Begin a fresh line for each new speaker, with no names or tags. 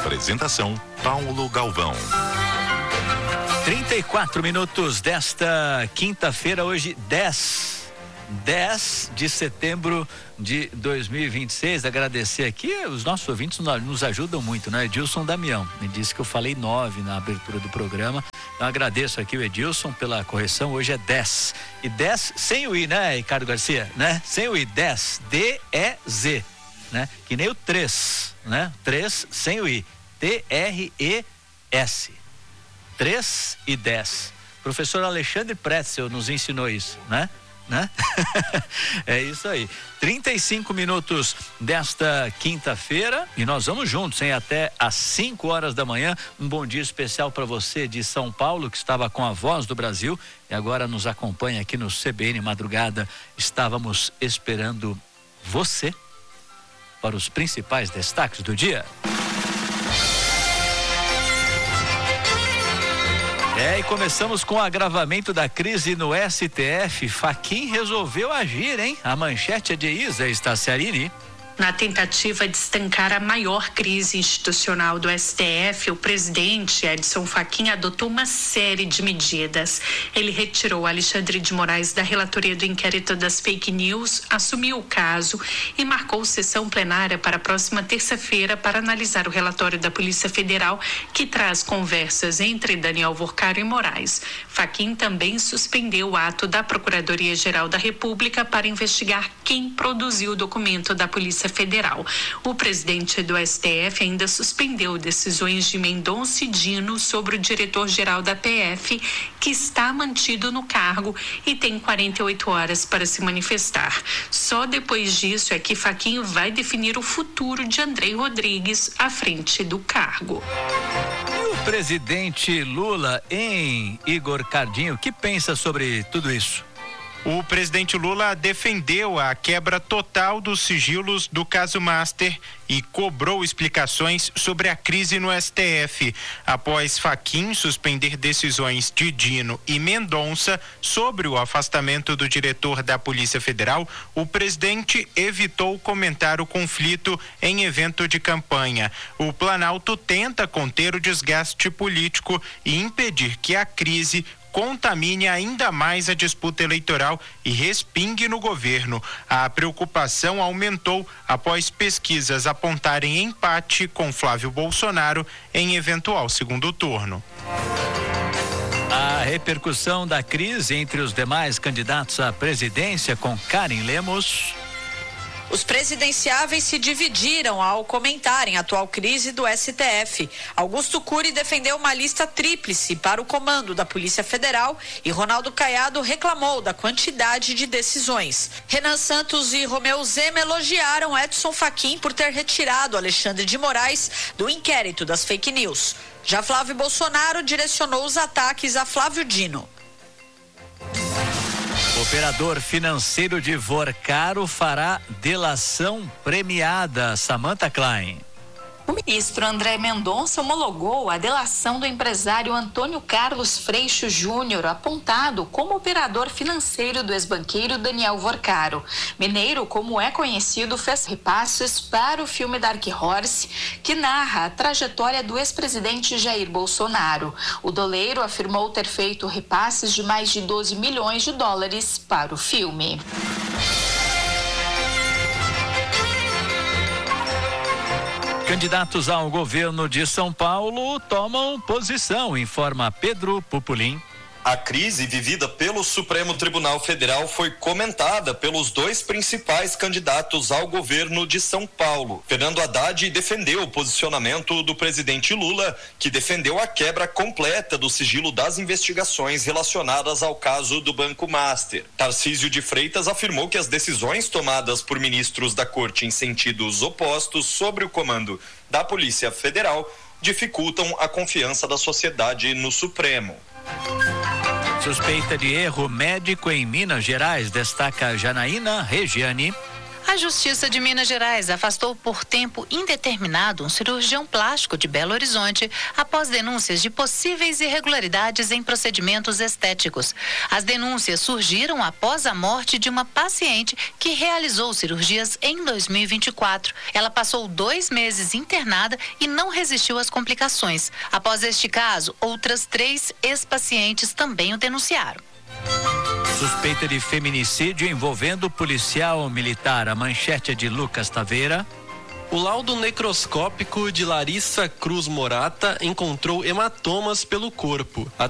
Apresentação: Paulo Galvão.
34 minutos desta quinta-feira, hoje 10 de setembro de 2026. Agradecer aqui, os nossos ouvintes nos ajudam muito, né? Edilson Damião, me disse que eu falei 9 na abertura do programa, então agradeço aqui o Edilson pela correção. Hoje é 10, e 10 sem o I, né, Ricardo Garcia, né? Sem o I, 10, D-E-Z, né? Que nem o 3, né? 3 sem o I, T-R-E-S, 3 e 10. Professor Alexandre Pretzel nos ensinou isso, né? É isso aí. 35 minutos desta quinta-feira e nós vamos juntos, hein? Até às 5 horas da manhã. Um bom dia especial para você de São Paulo, que estava com a Voz do Brasil e agora nos acompanha aqui no CBN Madrugada. Estávamos esperando você para os principais destaques do dia. E começamos com o agravamento da crise no STF. Fachin resolveu agir, hein? A manchete é de Isa Staciarini.
Na tentativa de estancar a maior crise institucional do STF, o presidente Edson Fachin adotou uma série de medidas. Ele retirou Alexandre de Moraes da relatoria do inquérito das fake news, assumiu o caso e marcou sessão plenária para a próxima terça-feira para analisar o relatório da Polícia Federal, que traz conversas entre Daniel Worcaro e Moraes. Fachin também suspendeu o ato da Procuradoria-Geral da República para investigar quem produziu o documento da Polícia Federal. O presidente do STF ainda suspendeu decisões de Mendonça e Dino sobre o diretor-geral da PF, que está mantido no cargo e tem 48 horas para se manifestar. Só depois disso é que Fachin vai definir o futuro de André Rodrigues à frente do cargo.
E o presidente Lula, hein, Igor Cardinho, o que pensa sobre tudo isso?
O presidente Lula defendeu a quebra total dos sigilos do caso Master e cobrou explicações sobre a crise no STF. Após Fachin suspender decisões de Dino e Mendonça sobre o afastamento do diretor da Polícia Federal, o presidente evitou comentar o conflito em evento de campanha. O Planalto tenta conter o desgaste político e impedir que a crise contamine ainda mais a disputa eleitoral e respingue no governo. A preocupação aumentou após pesquisas apontarem empate com Flávio Bolsonaro em eventual segundo turno.
A repercussão da crise entre os demais candidatos à presidência com Karen Lemos.
Os presidenciáveis se dividiram ao comentarem a atual crise do STF. Augusto Cury defendeu uma lista tríplice para o comando da Polícia Federal e Ronaldo Caiado reclamou da quantidade de decisões. Renan Santos e Romeu Zema elogiaram Edson Fachin por ter retirado Alexandre de Moraes do inquérito das fake news. Já Flávio Bolsonaro direcionou os ataques a Flávio Dino.
Operador financeiro de Worcaro fará delação premiada. Samantha Klein.
O ministro André Mendonça homologou a delação do empresário Antônio Carlos Freixo Júnior, apontado como operador financeiro do ex-banqueiro Daniel Worcaro. Mineiro, como é conhecido, fez repasses para o filme Dark Horse, que narra a trajetória do ex-presidente Jair Bolsonaro. O doleiro afirmou ter feito repasses de mais de 12 milhões de dólares para o filme.
Candidatos ao governo de São Paulo tomam posição, informa Pedro Pupulim.
A crise vivida pelo Supremo Tribunal Federal foi comentada pelos dois principais candidatos ao governo de São Paulo. Fernando Haddad defendeu o posicionamento do presidente Lula, que defendeu a quebra completa do sigilo das investigações relacionadas ao caso do Banco Master. Tarcísio de Freitas afirmou que as decisões tomadas por ministros da Corte em sentidos opostos sobre o comando da Polícia Federal dificultam a confiança da sociedade no Supremo.
Suspeita de erro médico em Minas Gerais, destaca Janaína Regiane.
A Justiça de Minas Gerais afastou por tempo indeterminado um cirurgião plástico de Belo Horizonte após denúncias de possíveis irregularidades em procedimentos estéticos. As denúncias surgiram após a morte de uma paciente que realizou cirurgias em 2024. Ela passou 2 meses internada e não resistiu às complicações. Após este caso, outras 3 ex-pacientes também o denunciaram.
Suspeita de feminicídio envolvendo policial militar. A manchete é de Lucas Taveira.
O laudo necroscópico de Larissa Cruz Morata encontrou hematomas pelo corpo.